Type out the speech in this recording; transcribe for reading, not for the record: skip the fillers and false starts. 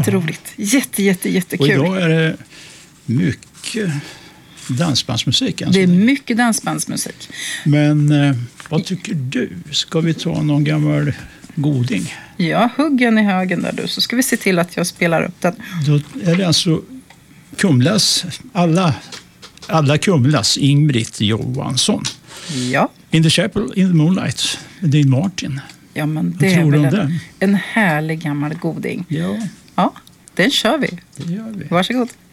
jätteroligt. Jättekul. Och idag är det mycket dansbandsmusik. Det är mycket dansbandsmusik. Men vad tycker du? Ska vi ta någon gammal goding? Ja, huggen i högen där du. Så ska vi se till att jag spelar upp den. Då är det alltså Kumlas, alla Kumlas, Ingrid Johansson. Ja. In the Chapel in the Moonlight, Dean Martin. Ja, men det är väl en härlig gammal goding. Ja. Ja, den kör vi. Det gör vi. Varsågod.